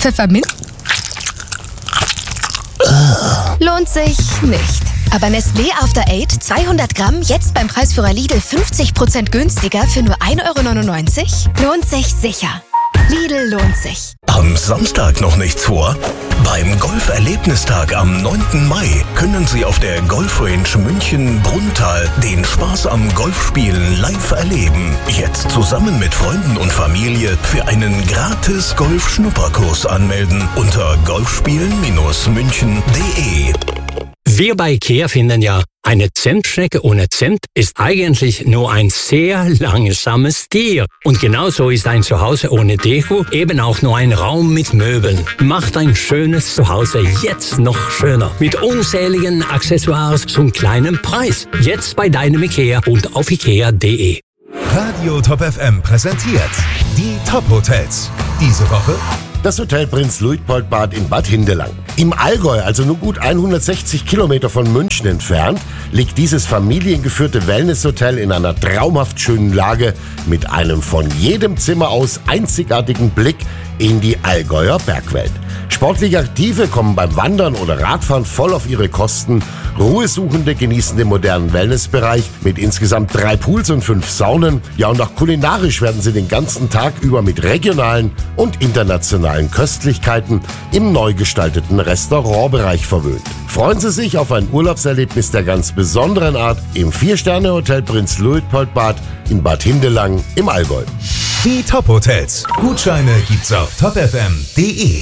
Pfefferminz? Lohnt sich nicht. Aber Nestlé After 8 200 Gramm jetzt beim Preisführer Lidl 50% günstiger für nur 1,99 € lohnt sich sicher. Lidl lohnt sich. Am Samstag noch nichts vor? Beim Golferlebnistag am 9. Mai können Sie auf der Golfrange München-Brunntal den Spaß am Golfspielen live erleben. Jetzt zusammen mit Freunden und Familie für einen gratis Golf-Schnupperkurs anmelden unter golfspielen-münchen.de. Wir bei IKEA finden ja, eine Zentschnecke ohne Zent ist eigentlich nur ein sehr langsames Tier. Und genauso ist ein Zuhause ohne Deko eben auch nur ein Raum mit Möbeln. Macht ein schönes Zuhause jetzt noch schöner. Mit unzähligen Accessoires zum kleinen Preis. Jetzt bei deinem IKEA und auf ikea.de. Radio Top FM präsentiert die Top-Hotels. Diese Woche das Hotel Prinz Luitpoldbad in Bad Hindelang. Im Allgäu, also nur gut 160 Kilometer von München entfernt, liegt dieses familiengeführte Wellnesshotel in einer traumhaft schönen Lage mit einem von jedem Zimmer aus einzigartigen Blick in die Allgäuer Bergwelt. Sportlich Aktive kommen beim Wandern oder Radfahren voll auf ihre Kosten. Ruhesuchende genießen den modernen Wellnessbereich mit insgesamt 3 Pools und 5 Saunen. Ja, und auch kulinarisch werden sie den ganzen Tag über mit regionalen und internationalen Köstlichkeiten im neu gestalteten Restaurantbereich verwöhnt. Freuen Sie sich auf ein Urlaubserlebnis der ganz besonderen Art im 4-Sterne-Hotel Prinz Luitpoldbad in Bad Hindelang im Allgäu. Die Top-Hotels. Gutscheine gibt's auf topfm.de.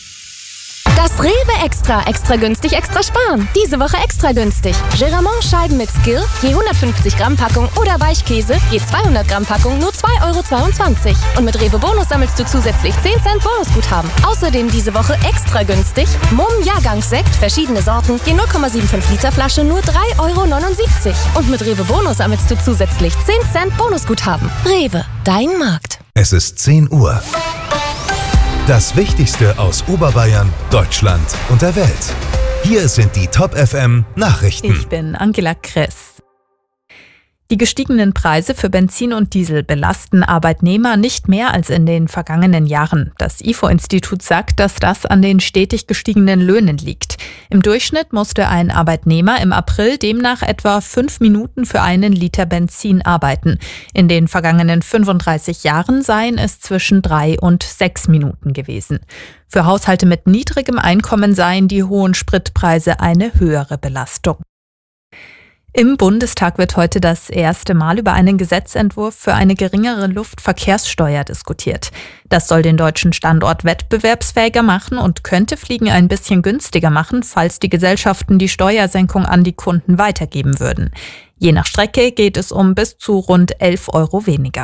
Das Rewe Extra günstig, extra sparen. Diese Woche extra günstig. Geramont-Scheiben mit Skill, je 150 Gramm Packung oder Weichkäse, je 200 Gramm Packung, nur 2,22 €. Und mit Rewe Bonus sammelst du zusätzlich 10 Cent Bonusguthaben. Außerdem diese Woche extra günstig. Mumm Jahrgangssekt, verschiedene Sorten, je 0,75 Liter Flasche, nur 3,79 €. Und mit Rewe Bonus sammelst du zusätzlich 10 Cent Bonusguthaben. Rewe, dein Markt. Es ist 10 Uhr. Das Wichtigste aus Oberbayern, Deutschland und der Welt. Hier sind die Top FM Nachrichten. Ich bin Angela Kress. Die gestiegenen Preise für Benzin und Diesel belasten Arbeitnehmer nicht mehr als in den vergangenen Jahren. Das IFO-Institut sagt, dass das an den stetig gestiegenen Löhnen liegt. Im Durchschnitt musste ein Arbeitnehmer im April demnach etwa 5 Minuten für einen Liter Benzin arbeiten. In den vergangenen 35 Jahren seien es zwischen 3 und 6 Minuten gewesen. Für Haushalte mit niedrigem Einkommen seien die hohen Spritpreise eine höhere Belastung. Im Bundestag wird heute das erste Mal über einen Gesetzentwurf für eine geringere Luftverkehrssteuer diskutiert. Das soll den deutschen Standort wettbewerbsfähiger machen und könnte Fliegen ein bisschen günstiger machen, falls die Gesellschaften die Steuersenkung an die Kunden weitergeben würden. Je nach Strecke geht es um bis zu rund 11 € weniger.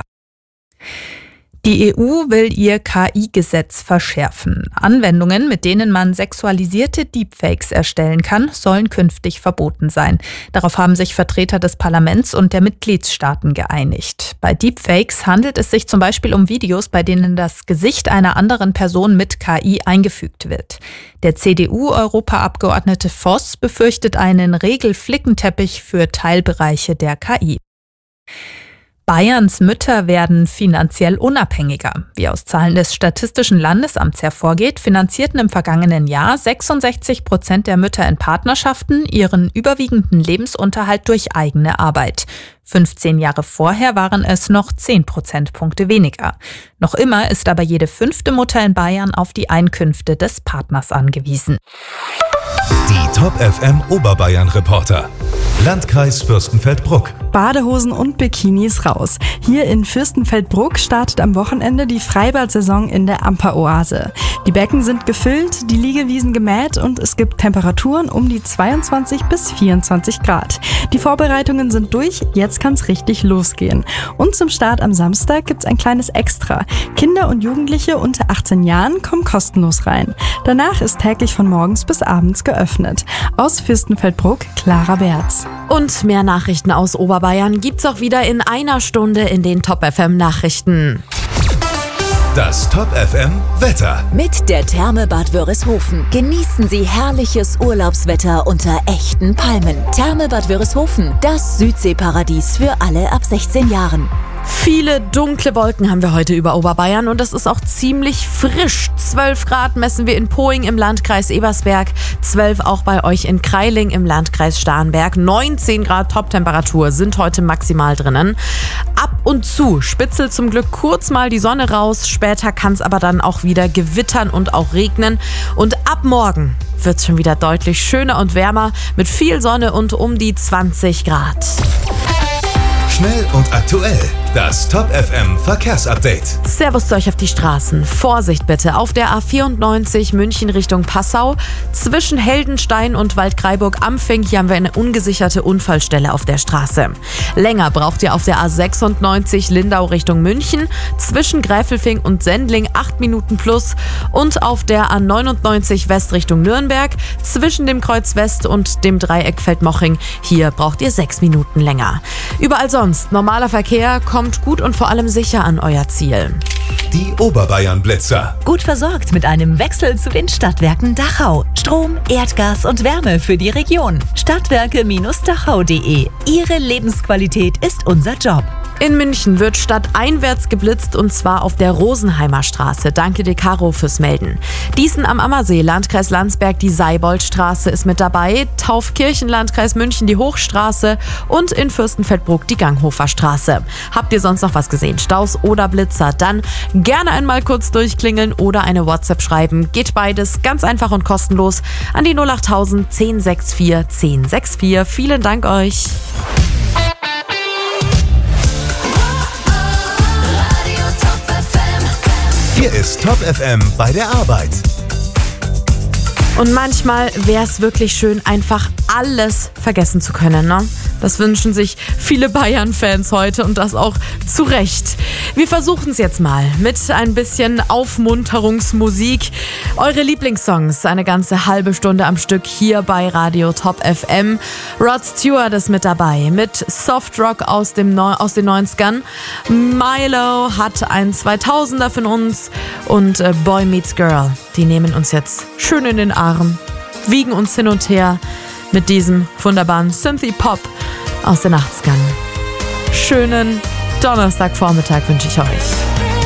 Die EU will ihr KI-Gesetz verschärfen. Anwendungen, mit denen man sexualisierte Deepfakes erstellen kann, sollen künftig verboten sein. Darauf haben sich Vertreter des Parlaments und der Mitgliedstaaten geeinigt. Bei Deepfakes handelt es sich zum Beispiel um Videos, bei denen das Gesicht einer anderen Person mit KI eingefügt wird. Der CDU-Europaabgeordnete Voss befürchtet einen Regelflickenteppich für Teilbereiche der KI. Bayerns Mütter werden finanziell unabhängiger. Wie aus Zahlen des Statistischen Landesamts hervorgeht, finanzierten im vergangenen Jahr 66% der Mütter in Partnerschaften ihren überwiegenden Lebensunterhalt durch eigene Arbeit. 15 Jahre vorher waren es noch 10 Prozentpunkte weniger. Noch immer ist aber jede 5. Mutter in Bayern auf die Einkünfte des Partners angewiesen. Die Top FM Oberbayern Reporter. Landkreis Fürstenfeldbruck. Badehosen und Bikinis raus. Hier in Fürstenfeldbruck startet am Wochenende die Freibad-Saison in der Amper-Oase. Die Becken sind gefüllt, die Liegewiesen gemäht und es gibt Temperaturen um die 22 bis 24 Grad. Die Vorbereitungen sind durch, jetzt kann's richtig losgehen. Und zum Start am Samstag gibt's ein kleines Extra. Kinder und Jugendliche unter 18 Jahren kommen kostenlos rein. Danach ist täglich von morgens bis abends geöffnet. Aus Fürstenfeldbruck, Clara Berz. Und mehr Nachrichten aus Oberbayern gibt's auch wieder in einer Stunde in den Top FM Nachrichten. Das Top FM Wetter. Mit der Therme Bad Wörishofen genießen Sie herrliches Urlaubswetter unter echten Palmen. Therme Bad Wörishofen, das Südseeparadies für alle ab 16 Jahren. Viele dunkle Wolken haben wir heute über Oberbayern und es ist auch ziemlich frisch. 12 Grad messen wir in Poing im Landkreis Ebersberg, 12 auch bei euch in Kreiling im Landkreis Starnberg. 19 Grad Toptemperatur sind heute maximal drinnen. Ab und zu spitzelt zum Glück kurz mal die Sonne raus, später kann es aber dann auch wieder gewittern und auch regnen. Und ab morgen wird es schon wieder deutlich schöner und wärmer mit viel Sonne und um die 20 Grad. Schnell und aktuell. Das Top FM Verkehrsupdate. Servus zu euch auf die Straßen. Vorsicht bitte auf der A94 München Richtung Passau. Zwischen Heldenstein und Waldkraiburg-Ampfing. Hier haben wir eine ungesicherte Unfallstelle auf der Straße. Länger braucht ihr auf der A96 Lindau Richtung München. Zwischen Gräfelfing und Sendling 8 Minuten plus. Und auf der A99 West Richtung Nürnberg. Zwischen dem Kreuz West und dem Dreieck Feldmoching. Hier braucht ihr 6 Minuten länger. Überall sonst normaler Verkehr, kommt gut und vor allem sicher an euer Ziel. Die Oberbayern-Blitzer. Gut versorgt mit einem Wechsel zu den Stadtwerken Dachau. Strom, Erdgas und Wärme für die Region. Stadtwerke-dachau.de. Ihre Lebensqualität ist unser Job. In München wird stadteinwärts geblitzt und zwar auf der Rosenheimer Straße. Danke dir, Caro, fürs Melden. Diesen am Ammersee, Landkreis Landsberg, die Seiboldstraße ist mit dabei. Taufkirchen, Landkreis München, die Hochstraße und in Fürstenfeldbruck die Ganghofer Straße. Habt ihr sonst noch was gesehen? Staus oder Blitzer? Dann gerne einmal kurz durchklingeln oder eine WhatsApp schreiben. Geht beides ganz einfach und kostenlos an die 08000 1064 1064. Vielen Dank euch. Hier ist Top FM bei der Arbeit. Und manchmal wäre es wirklich schön, einfach alles vergessen zu können, ne? Das wünschen sich viele Bayern-Fans heute und das auch zu Recht. Wir versuchen es jetzt mal mit ein bisschen Aufmunterungsmusik. Eure Lieblingssongs, eine ganze halbe Stunde am Stück hier bei Radio Top FM. Rod Stewart ist mit dabei mit Softrock aus den 90ern. Milo hat ein 2000er von uns und Boy Meets Girl. Die nehmen uns jetzt schön in den Arm, wiegen uns hin und her mit diesem wunderbaren Synthie-Pop aus den 80ern. Schönen Donnerstagvormittag wünsche ich euch.